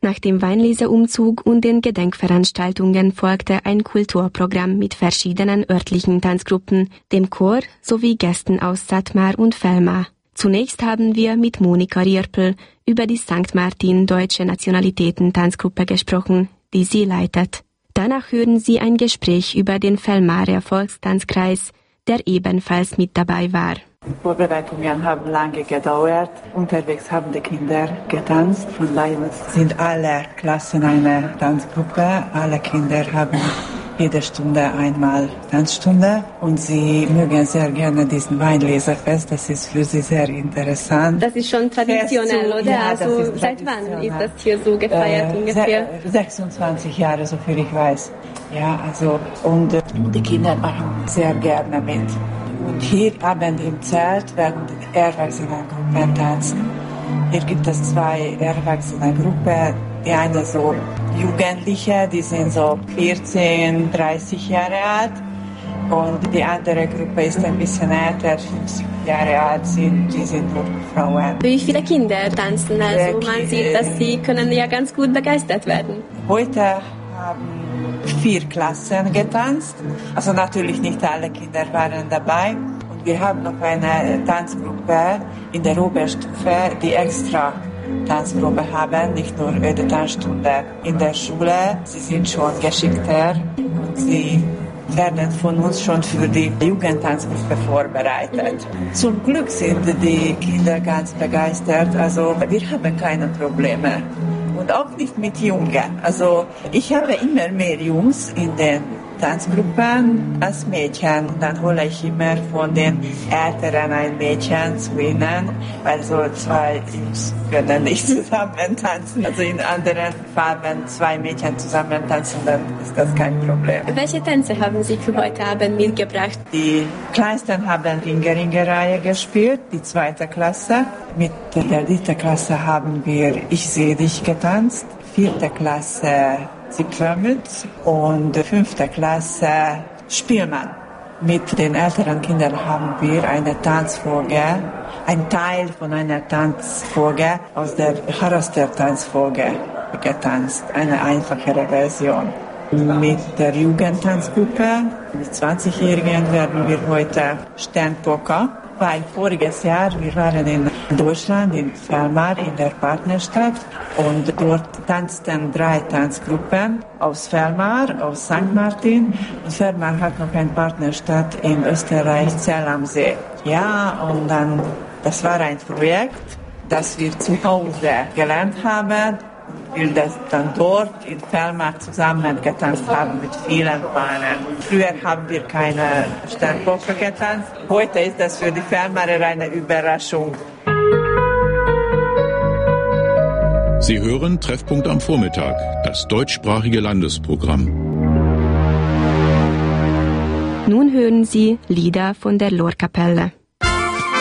Nach dem Weinleserumzug und den Gedenkveranstaltungen folgte ein Kulturprogramm mit verschiedenen örtlichen Tanzgruppen, dem Chor sowie Gästen aus Szatmár und Felmár. Zunächst haben wir mit Monika Rierpl über die St. Martin Deutsche Nationalitäten-Tanzgruppe gesprochen, die sie leitet. Danach hören Sie ein Gespräch über den Felmárer Volkstanzkreis, der ebenfalls mit dabei war. Die Vorbereitungen haben lange gedauert. Unterwegs haben die Kinder getanzt. Von daher sind alle Klassen eine Tanzgruppe. Alle Kinder haben jede Stunde einmal Tanzstunde und sie mögen sehr gerne diesen Weinleserfest. Das ist für sie sehr interessant. Das ist schon traditionell, oder? Ja, also seit wann ist das hier so gefeiert ungefähr? 26 Jahre, so viel ich weiß. Ja, also und die Kinder machen sehr gerne mit. Und hier Abend im Zelt werden die Erwachsenengruppen tanzen. Hier gibt es 2 Erwachsenengruppen. Die eine so Jugendliche, die sind so 14, 30 Jahre alt. Und die andere Gruppe ist ein bisschen älter, 50 Jahre alt, die sind nur Frauen. Wie viele Kinder tanzen? Also man sieht, dass sie können ja ganz gut begeistert werden. Heute haben 4 Klassen getanzt. Also natürlich nicht alle Kinder waren dabei. Und wir haben noch eine Tanzgruppe in der Oberstufe, die extra Tanzprobe haben, nicht nur die Tanzstunde in der Schule. Sie sind schon geschickter und sie werden von uns schon für die Jugendtanzgruppe vorbereitet. Zum Glück sind die Kinder ganz begeistert, also wir haben keine Probleme. Und auch nicht mit Jungen. Also ich habe immer mehr Jungs in den Tanzgruppen als Mädchen. Und dann hole ich immer von den Älteren ein Mädchen zu ihnen, weil so 2 Jungs können nicht zusammen tanzen. Also in anderen Farben 2 Mädchen zusammen tanzen, dann ist das kein Problem. Welche Tänze haben Sie für heute Abend mitgebracht? Die Kleinsten haben Ringe-Ringe-Reihe gespielt, die 2. Klasse. Mit der 3. Klasse haben wir Ich sehe dich getanzt, 4. Klasse Zipfelmütz und 5. Klasse Spielmann. Mit den älteren Kindern haben wir eine Tanzfolge, ein Teil von einer Tanzfolge aus der Harraster-Tanzfolge getanzt, eine einfachere Version. Mit der Jugendtanzgruppe, mit 20-Jährigen, werden wir heute Sternpoker. Weil voriges Jahr, wir waren in Deutschland, in Felmár, in der Partnerstadt, und dort tanzten 3 Tanzgruppen aus Felmár, aus St. Martin, und Felmár hat noch eine Partnerstadt in Österreich, Zell am See. Ja, und dann, das war ein Projekt, das wir zu Hause gelernt haben. Wir das dann dort in Felmár zusammen getanzt haben mit vielen Paaren. Früher haben wir keine Sternpoker getanzt. Heute ist das für die Felmárer eine Überraschung. Sie hören Treffpunkt am Vormittag, das deutschsprachige Landesprogramm. Nun hören Sie Lieder von der Lorkapelle.